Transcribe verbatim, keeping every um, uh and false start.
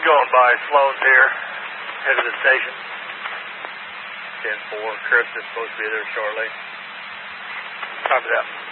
going by Sloan's here, head of the station. ten four, Chris is supposed to be there shortly. Copy that.